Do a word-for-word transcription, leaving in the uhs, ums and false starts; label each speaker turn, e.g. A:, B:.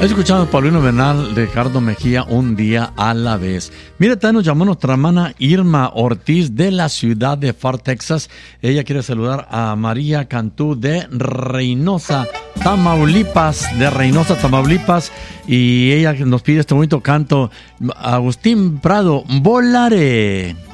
A: Escuchamos Paulino Bernal, Ricardo Mejía, Un día a la vez. Mira, también nos llamó nuestra hermana Irma Ortiz de la ciudad de Far, Texas. Ella quiere saludar a María Cantú de Reynosa, Tamaulipas, de Reynosa, Tamaulipas. Y ella nos pide este bonito canto, Agustín Prado, Volaré.